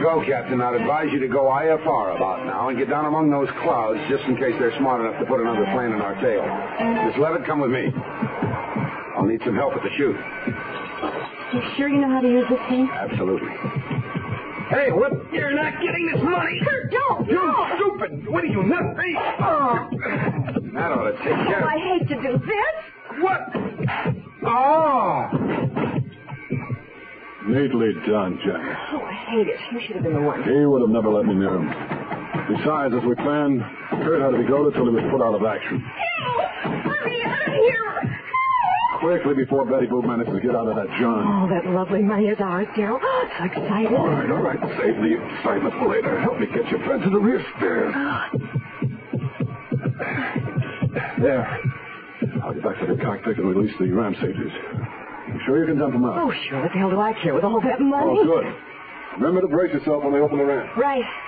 go, Captain. I'd advise you to go IFR about now and get down among those clouds just in case they're smart enough to put another plane in our tail. Miss Levitt, come with me. I'll need some help at the chute. You sure you know how to use this thing? Absolutely. Hey, what? You're not getting this money. Kurt, don't. You stupid. What are you, nuts? Oh. That ought to take care of it. I hate to do this. What? Oh. Neatly done, Jenny. Oh, I hate it. You should have been the one. He would have never let me near him. Besides, as we planned, Kurt had to be goaded till he was put out of action. Help! Let me out of here! Quickly before Betty Boop managed to get out of that John. Oh, that lovely money is ours, Daryl. Oh, so excited. All right. Save the excitement for later. Help me get your friend to the rear stairs. There. I'll get back to the cockpit and release the ram safeties. You sure you can dump them out? Oh, sure. What the hell do I care with all that money? Oh, good. Remember to brace yourself when they open the ramp. Right.